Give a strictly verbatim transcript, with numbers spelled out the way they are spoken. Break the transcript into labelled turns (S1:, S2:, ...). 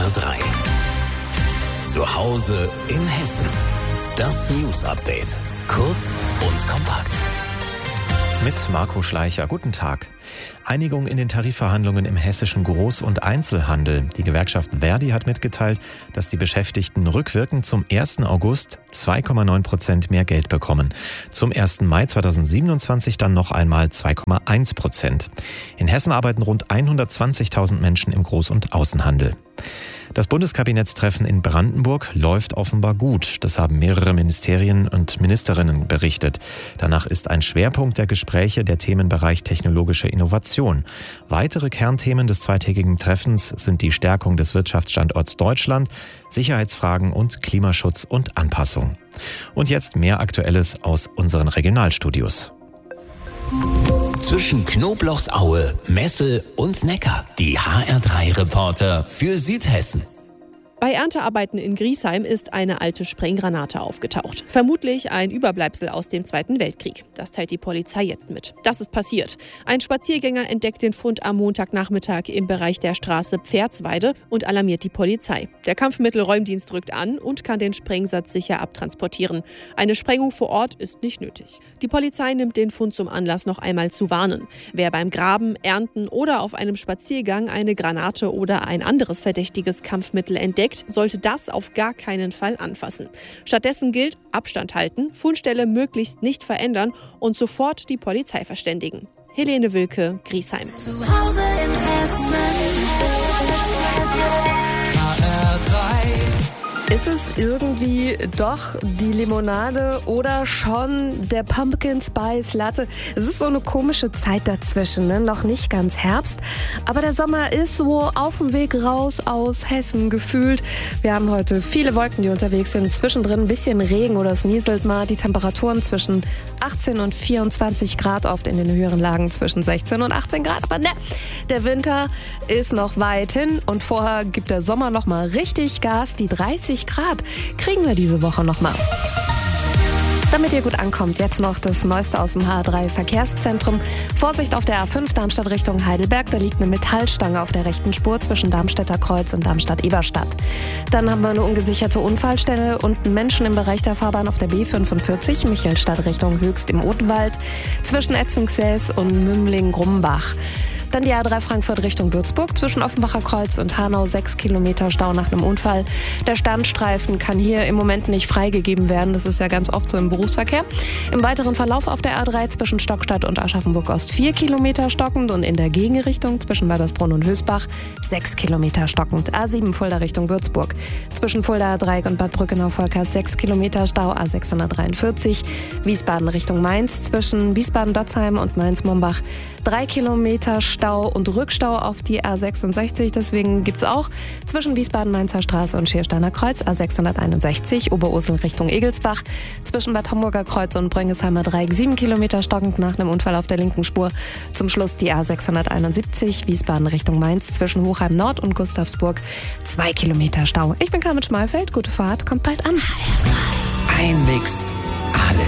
S1: R drei. Zu Hause in Hessen. Das News Update. Kurz und kompakt.
S2: Mit Marco Schleicher. Guten Tag. Einigung in den Tarifverhandlungen im hessischen Groß- und Einzelhandel. Die Gewerkschaft Verdi hat mitgeteilt, dass die Beschäftigten rückwirkend zum ersten August zwei Komma neun Prozent mehr Geld bekommen. Zum ersten Mai zweitausendsiebenundzwanzig dann noch einmal zwei Komma eins Prozent. In Hessen arbeiten rund hundertzwanzigtausend Menschen im Groß- und Außenhandel. Das Bundeskabinettstreffen in Brandenburg läuft offenbar gut. Das haben mehrere Ministerien und Ministerinnen berichtet. Danach ist ein Schwerpunkt der Gespräche der Themenbereich technologische Innovation. Weitere Kernthemen des zweitägigen Treffens sind die Stärkung des Wirtschaftsstandorts Deutschland, Sicherheitsfragen und Klimaschutz und Anpassung. Und jetzt mehr Aktuelles aus unseren Regionalstudios.
S1: Zwischen Knoblauchsaue, Messel und Neckar. Die H R drei Reporter für Südhessen.
S3: Bei Erntearbeiten in Griesheim ist eine alte Sprenggranate aufgetaucht. Vermutlich ein Überbleibsel aus dem Zweiten Weltkrieg. Das teilt die Polizei jetzt mit. Das ist passiert. Ein Spaziergänger entdeckt den Fund am Montagnachmittag im Bereich der Straße Pferdsweide und alarmiert die Polizei. Der Kampfmittelräumdienst rückt an und kann den Sprengsatz sicher abtransportieren. Eine Sprengung vor Ort ist nicht nötig. Die Polizei nimmt den Fund zum Anlass, noch einmal zu warnen. Wer beim Graben, Ernten oder auf einem Spaziergang eine Granate oder ein anderes verdächtiges Kampfmittel entdeckt, sollte das auf gar keinen Fall anfassen. Stattdessen gilt Abstand halten, Fundstelle möglichst nicht verändern und sofort die Polizei verständigen. Helene Wilke, Griesheim.
S4: Zu Hause in Hessen. H R drei.
S5: Ist es irgendwie doch die Limonade oder schon der Pumpkin Spice Latte? Es ist so eine komische Zeit dazwischen, ne? Noch nicht ganz Herbst, aber der Sommer ist so auf dem Weg raus aus Hessen gefühlt. Wir haben heute viele Wolken, die unterwegs sind, zwischendrin ein bisschen Regen oder es nieselt mal. Die Temperaturen zwischen achtzehn und vierundzwanzig Grad, oft in den höheren Lagen zwischen sechzehn und achtzehn Grad. Aber ne, der Winter ist noch weit hin und vorher gibt der Sommer noch mal richtig Gas. Die dreißig Grad kriegen wir diese Woche noch mal. Damit ihr gut ankommt, jetzt noch das Neueste aus dem H R drei Verkehrszentrum. Vorsicht auf der A fünf Darmstadt Richtung Heidelberg. Da liegt eine Metallstange auf der rechten Spur zwischen Darmstädter Kreuz und Darmstadt-Eberstadt. Dann haben wir eine ungesicherte Unfallstelle und einen Menschen im Bereich der Fahrbahn auf der B fünfundvierzig, Michelstadt Richtung Höchst im Odenwald, zwischen Etzen-Xäß und Mümling-Grumbach. Dann die A drei Frankfurt Richtung Würzburg, zwischen Offenbacher Kreuz und Hanau sechs Kilometer Stau nach einem Unfall. Der Standstreifen kann hier im Moment nicht freigegeben werden. Das ist ja ganz oft so im Berufsverkehr. Im weiteren Verlauf auf der A drei zwischen Stockstadt und Aschaffenburg-Ost vier Kilometer stockend und in der Gegenrichtung zwischen Weibersbrunn und Hösbach sechs Kilometer stockend. A sieben Fulda Richtung Würzburg. Zwischen Fulda Dreieck und Bad Brückenau-Volkers sechs Kilometer Stau. A sechshundertdreiundvierzig. Wiesbaden Richtung Mainz zwischen Wiesbaden-Dotzheim und Mainz-Mombach drei Kilometer Stau und Rückstau auf die A sechsundsechzig. Deswegen gibt es auch zwischen Wiesbaden-Mainzer Straße und Schiersteiner Kreuz A sechshunderteinundsechzig, Oberursel Richtung Egelsbach. Zwischen Bad Homburger Kreuz und Brengesheimer Dreieck sieben Kilometer stockend nach einem Unfall auf der linken Spur. Zum Schluss die A sechshunderteinundsiebzig, Wiesbaden Richtung Mainz zwischen Hochheim Nord und Gustavsburg zwei Kilometer Stau. Ich bin Carmen Schmalfeld, gute Fahrt, kommt bald an.
S1: Ein Mix, alles.